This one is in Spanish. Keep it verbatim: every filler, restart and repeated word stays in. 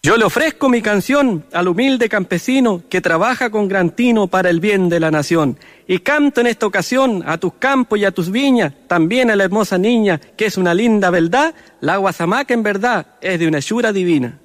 Yo le ofrezco mi canción al humilde campesino que trabaja con gran tino para el bien de la nación. Y canto en esta ocasión a tus campos y a tus viñas, también a la hermosa niña, que es una linda verdad, la guasamaca en verdad es de una hechura divina.